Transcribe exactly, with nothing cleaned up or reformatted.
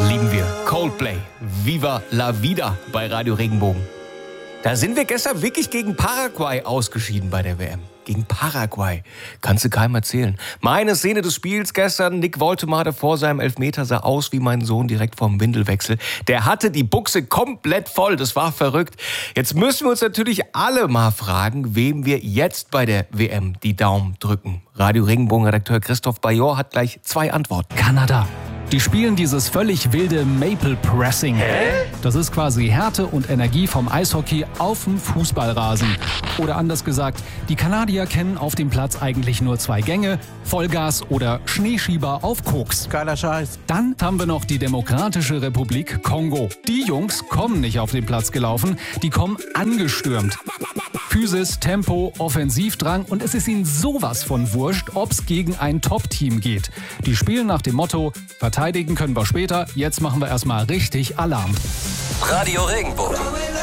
Lieben wir. Coldplay. Viva la vida bei Radio Regenbogen. Da sind wir gestern wirklich gegen Paraguay ausgeschieden bei der W M. Gegen Paraguay. Kannst du keinem erzählen. Meine Szene des Spiels gestern, Nick Woltemade vor seinem Elfmeter sah aus wie mein Sohn direkt vorm Windelwechsel. Der hatte die Buchse komplett voll. Das war verrückt. Jetzt müssen wir uns natürlich alle mal fragen, wem wir jetzt bei der W M die Daumen drücken. Radio Regenbogen-Redakteur Christoph Bajor hat gleich zwei Antworten. Kanada. Die spielen dieses völlig wilde Maple Pressing. Hä? Das ist quasi Härte und Energie vom Eishockey auf dem Fußballrasen. Oder anders gesagt, die Kanadier kennen auf dem Platz eigentlich nur zwei Gänge, Vollgas oder Schneeschieber auf Koks. Geiler Scheiß. Dann haben wir noch die Demokratische Republik Kongo. Die Jungs kommen nicht auf den Platz gelaufen, die kommen angestürmt. Physis, Tempo, Offensivdrang und es ist ihnen sowas von wurscht, ob's gegen ein Top-Team geht. Die spielen nach dem Motto, verteidigen können wir später, jetzt machen wir erstmal richtig Alarm. Radio Regenbogen.